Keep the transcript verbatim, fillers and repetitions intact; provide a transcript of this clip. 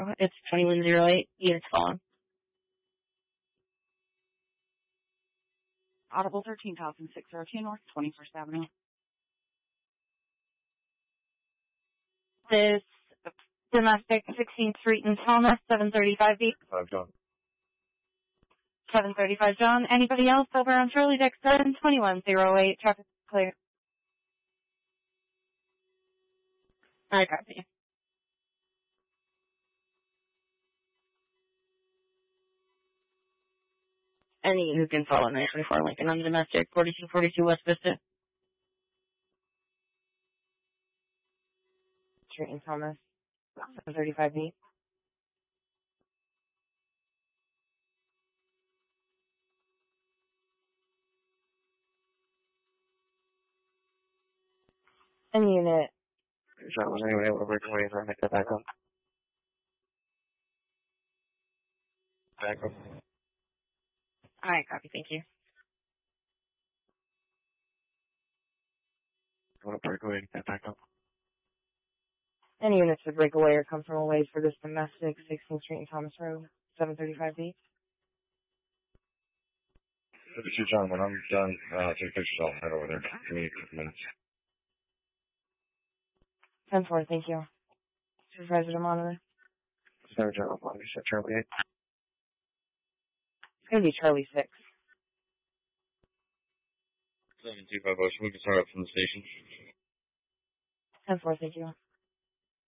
It's twenty-one oh eight. Units fallen. Audible thirteen thousand six oh two North twenty-first Avenue. This domestic sixteenth Street in Thomas, seven thirty-five B. Five John. seven thirty-five John. Anybody else over on Charlie Dixon, twenty-one oh eight. Traffic clear. I copy. Any who can follow nine twenty-four Lincoln on the domestic, forty-two forty-two West Vista. Street in Thomas, seven thirty-five B. Any unit. John, was anyone able to break away from it? Back up. Back up. Alright, copy, thank you. You want to break away and get back up? Any units would break away or come from a ways for this domestic, sixteenth Street and Thomas Road, seven thirty-five B. fifty-two John, when I'm done, uh, take pictures, I'll head over there. Give me a couple minutes. ten four, thank you. Supervisor to monitor. Seven John, what you said, Charlie eight? It's going to be Charlie six. seven two five oh, so we can start up from the station. ten four, thank you.